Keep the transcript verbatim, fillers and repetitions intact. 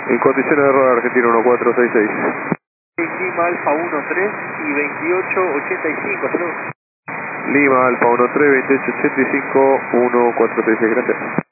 En condiciones de rueda Argentina uno cuatro seis seis. Lima Alfa uno tres y veintiocho ochenta y cinco, salud. Lima Alfa uno tres veintiocho ochenta y cinco uno cuatro seis seis, gracias.